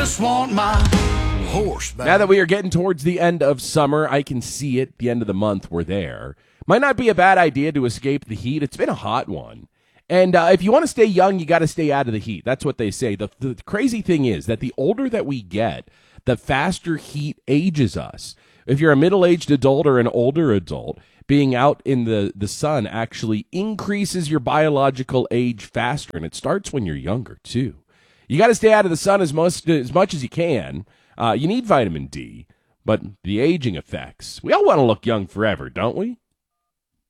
just want my horse back. Now that we are getting towards the end of summer, I can see it. The end of the month, we're there. Might not be a bad idea to escape the heat. It's been a hot one. And if you want to stay young, you got to stay out of the heat. That's what they say. The crazy thing is that the older that we get, the faster heat ages us. If you're a middle-aged adult or an older adult, being out in the sun actually increases your biological age faster, and it starts when you're younger, too. You got to stay out of the sun as much as you can. You need vitamin D, but the aging effects. We all want to look young forever, don't we?